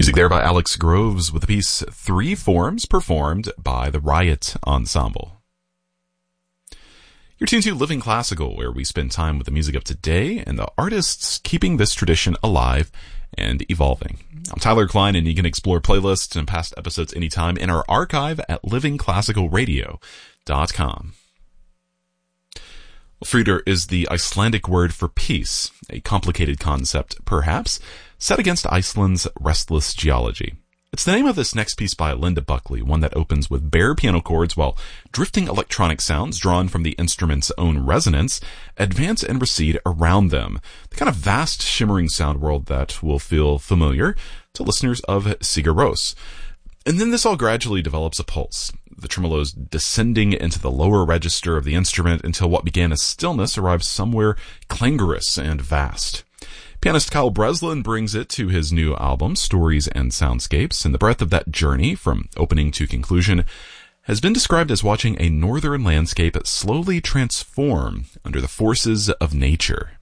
Music there by Alex Groves with the piece Three Forms, performed by the Riot Ensemble. You're tuned to Living Classical, where we spend time with the music of today and the artists keeping this tradition alive and evolving. I'm Tyler Klein, and you can explore playlists and past episodes anytime in our archive at livingclassicalradio.com. Friður is the Icelandic word for peace, a complicated concept, perhaps, set against Iceland's restless geology. It's the name of this next piece by Linda Buckley, one that opens with bare piano chords while drifting electronic sounds drawn from the instrument's own resonance advance and recede around them. The kind of vast, shimmering sound world that will feel familiar to listeners of Sigur Rós. And then this all gradually develops a pulse, the tremolos descending into the lower register of the instrument until what began as stillness arrives somewhere clangorous and vast. Pianist Kyle Breslin brings it to his new album, Stories and Soundscapes, and the breadth of that journey, from opening to conclusion, has been described as watching a northern landscape slowly transform under the forces of nature.